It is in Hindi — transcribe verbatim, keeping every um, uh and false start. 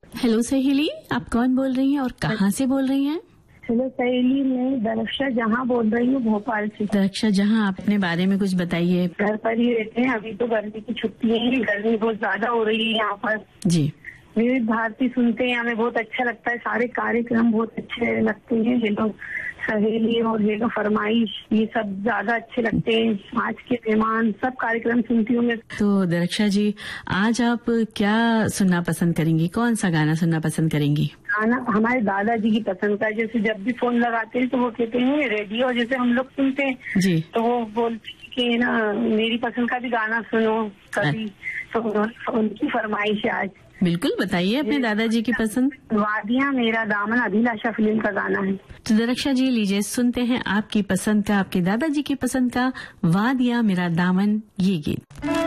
हेलो सहेली, आप कौन बोल रही हैं और कहाँ से बोल रही हैं? हेलो सहेली, मैं दरक्षा जहाँ बोल रही हूँ, भोपाल से। दरक्षा जहाँ, अपने बारे में कुछ बताइए। घर पर ही रहते हैं, अभी तो गर्मी की छुट्टी है, गर्मी बहुत ज्यादा हो रही है यहाँ पर जी। विविध भारती सुनते हैं, हमें बहुत अच्छा लगता है, सारे कार्यक्रम बहुत अच्छे लगते हैं। हेलो सहेली और हेलो फरमाइश, ये सब ज्यादा अच्छे लगते हैं। आज के मेहमान, सब कार्यक्रम सुनती हूँ मैं। तो दरक्षा जी, आज आप क्या सुनना पसंद करेंगी? कौन सा गाना सुनना पसंद करेंगी? गाना हमारे दादाजी की पसंद का, जैसे जब भी फोन लगाते हैं तो वो कहते हैं रेडियो जैसे हम लोग सुनते हैं जी, तो वो बोलते हैं कि ना मेरी पसंद का भी गाना सुनो कभी, तो उनकी फरमाइश है आज। बिल्कुल, बताइए अपने दादाजी की पसंद। वादियाँ मेरा दामन, अभिलाषा फिल्म का गाना है। तो दरक्षा जी, लीजिए सुनते हैं आपकी पसंद का, आपके दादाजी की पसंद का वादियाँ मेरा दामन, ये गीत।